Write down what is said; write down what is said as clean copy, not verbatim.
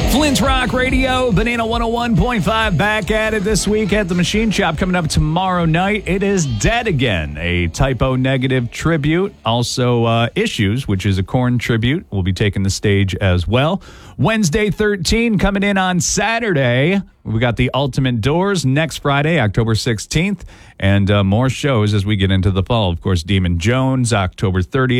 Flint's Rock Radio, Banana 101.5, back at it this week at the Machine Shop. Coming up tomorrow night, it is Dead Again, a Typo Negative tribute. Also, Issues, which is a Korn tribute, will be taking the stage as well. Wednesday 13 coming in on Saturday. We got the Ultimate Doors next Friday, October 16th, and more shows as we get into the fall. Of course, Demon Jones, October 30th.